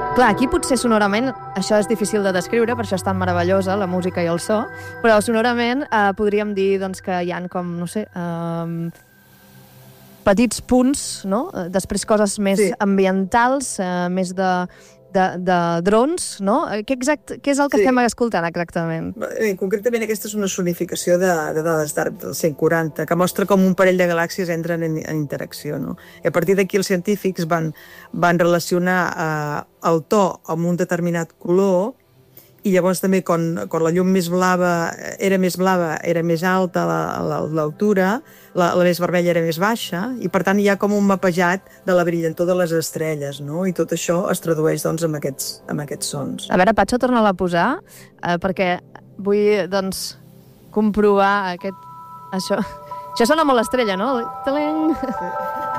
Clar, aquí potser sonorament això és difícil de descriure, per això és tan meravellosa la música i el so, però sonorament podríem dir doncs, que hi han com, no sé, petits punts, no? Després coses més ambientals, més de drons, no? Què és el que estem escoltant exactament? Concretament aquesta és una sonificació de dades d'ARP del 140, que mostra com un parell de galàxies entren en interacció, no? I a partir d'aquí els científics van relacionar el to amb un determinat color, i llavors també quan la llum era més alta l'altura, la més vermella era més baixa, i per tant hi ha com un mapejat de la brillantor de les estrelles, no? I tot això es tradueix doncs amb aquests sons. A veure, Patxo, torna-la a posar, perquè vull doncs comprovar això. Això sona molt l'estrella, no? Talent!